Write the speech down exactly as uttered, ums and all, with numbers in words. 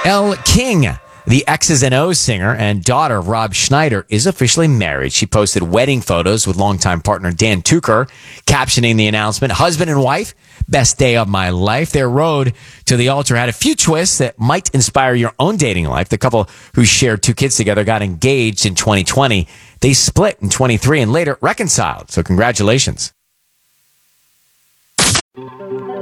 Elle King, the X's and O's singer and daughter of Rob Schneider, is officially married. She posted wedding photos with longtime partner Dan Tucker, captioning the announcement, "Husband and wife, best day of my life." Their road to the altar had a few twists that might inspire your own dating life. The couple who shared two kids together got engaged in twenty twenty. They split in twenty-three and later reconciled. So congratulations.